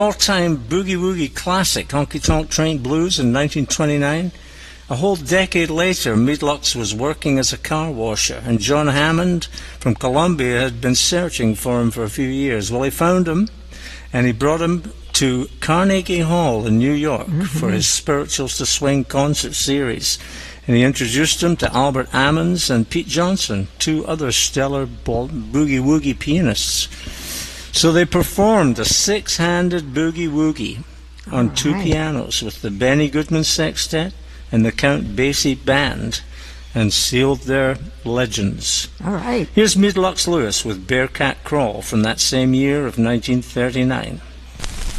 all-time boogie-woogie classic, Honky Tonk Train Blues, in 1929. A whole decade later, Meadlocks was working as a car washer, and John Hammond from Columbia had been searching for him for a few years. Well, he found him, and he brought him to Carnegie Hall in New York for his Spirituals to Swing concert series. And he introduced him to Albert Ammons and Pete Johnson, two other stellar boogie-woogie pianists. So they performed a six-handed boogie-woogie on two pianos with the Benny Goodman Sextet and the Count Basie Band, and sealed their legends. All right. Here's Meadlocks Lewis with Bearcat Crawl from that same year of 1939.